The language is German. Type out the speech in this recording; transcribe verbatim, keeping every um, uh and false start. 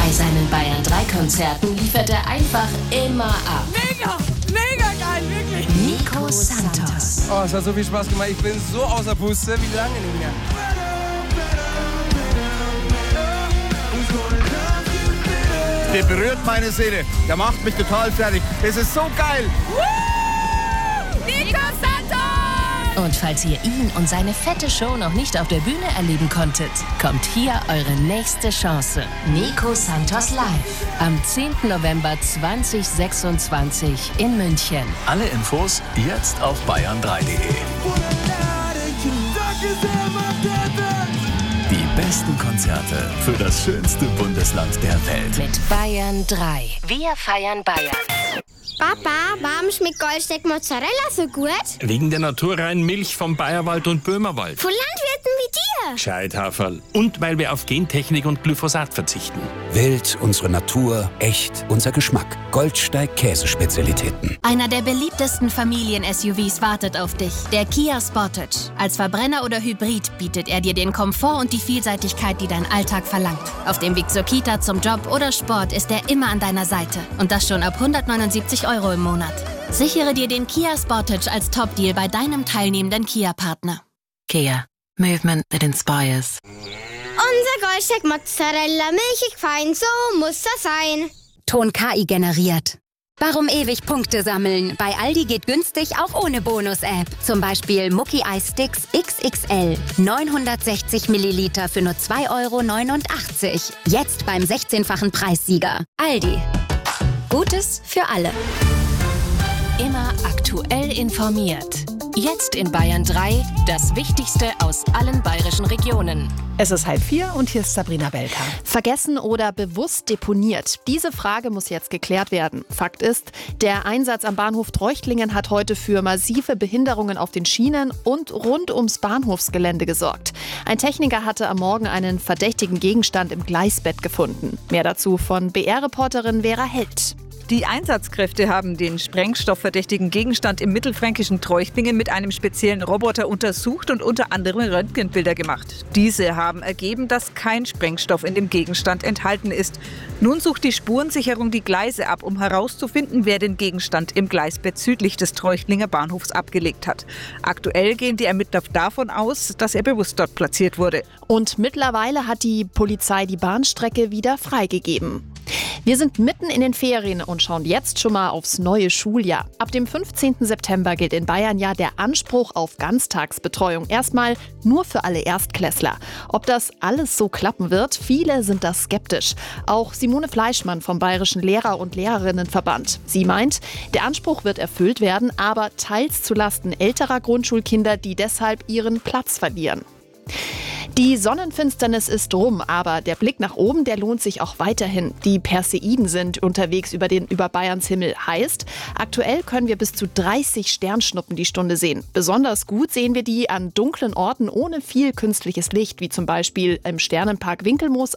Bei seinen Bayern drei Konzerten liefert er einfach immer ab. Mega, mega geil, wirklich. Nico Santos. Oh, es hat so viel Spaß gemacht. Ich bin so außer Puste, wie lange nicht mehr. Der berührt meine Seele. Der macht mich total fertig. Es ist so geil. Nico Santos! Und falls ihr ihn und seine fette Show noch nicht auf der Bühne erleben konntet, kommt hier eure nächste Chance. Nico Santos live. Am zehnten November zweitausendsechsundzwanzig in München. Alle Infos jetzt auf bayern drei punkt de. Die besten Konzerte für das schönste Bundesland der Welt. Mit Bayern drei. Wir feiern Bayern. Papa, warum schmeckt Goldsteak Mozzarella so gut? Wegen der naturreinen Milch vom Bayerwald und Böhmerwald. Von Landwirten wie dir. Gescheithaferl. Und weil wir auf Gentechnik und Glyphosat verzichten. Wild, unsere Natur, echt, unser Geschmack. Goldsteig Käsespezialitäten. Einer der beliebtesten Familien-S U Vs wartet auf dich. Der Kia Sportage. Als Verbrenner oder Hybrid bietet er dir den Komfort und die Vielseitigkeit, die dein Alltag verlangt. Auf dem Weg zur Kita, zum Job oder Sport ist er immer an deiner Seite. Und das schon ab hundertneunundsiebzig Euro im Monat. Sichere dir den Kia Sportage als Top-Deal bei deinem teilnehmenden Kia-Partner. Kia. Movement that inspires. Unser Goldsteak Mozzarella, milchig fein, so muss das sein. Ton K I generiert. Warum ewig Punkte sammeln? Bei Aldi geht günstig auch ohne Bonus-App. Zum Beispiel Mucki Eis Sticks X X L. neunhundertsechzig Milliliter für nur zwei Euro neunundachtzig. Jetzt beim sechzehnfachen Preissieger. Aldi. Gutes für alle. Immer aktuell informiert. Jetzt in Bayern drei, das Wichtigste aus allen bayerischen Regionen. Es ist halb vier und hier ist Sabrina Belka. Vergessen oder bewusst deponiert? Diese Frage muss jetzt geklärt werden. Fakt ist, der Einsatz am Bahnhof Treuchtlingen hat heute für massive Behinderungen auf den Schienen und rund ums Bahnhofsgelände gesorgt. Ein Techniker hatte am Morgen einen verdächtigen Gegenstand im Gleisbett gefunden. Mehr dazu von B R-Reporterin Vera Held. Die Einsatzkräfte haben den sprengstoffverdächtigen Gegenstand im mittelfränkischen Treuchtlingen mit einem speziellen Roboter untersucht und unter anderem Röntgenbilder gemacht. Diese haben ergeben, dass kein Sprengstoff in dem Gegenstand enthalten ist. Nun sucht die Spurensicherung die Gleise ab, um herauszufinden, wer den Gegenstand im Gleisbett südlich des Treuchtlinger Bahnhofs abgelegt hat. Aktuell gehen die Ermittler davon aus, dass er bewusst dort platziert wurde. Und mittlerweile hat die Polizei die Bahnstrecke wieder freigegeben. Wir sind mitten in den Ferien und schauen jetzt schon mal aufs neue Schuljahr. Ab dem fünfzehnten September gilt in Bayern ja der Anspruch auf Ganztagsbetreuung. Erstmal nur für alle Erstklässler. Ob das alles so klappen wird, viele sind da skeptisch. Auch Simone Fleischmann vom Bayerischen Lehrer- und Lehrerinnenverband. Sie meint, der Anspruch wird erfüllt werden, aber teils zulasten älterer Grundschulkinder, die deshalb ihren Platz verlieren. Die Sonnenfinsternis ist rum, aber der Blick nach oben, der lohnt sich auch weiterhin. Die Perseiden sind unterwegs über den über Bayerns Himmel. Heißt, aktuell können wir bis zu dreißig Sternschnuppen die Stunde sehen. Besonders gut sehen wir die an dunklen Orten ohne viel künstliches Licht, wie zum Beispiel im Sternenpark Winkelmoos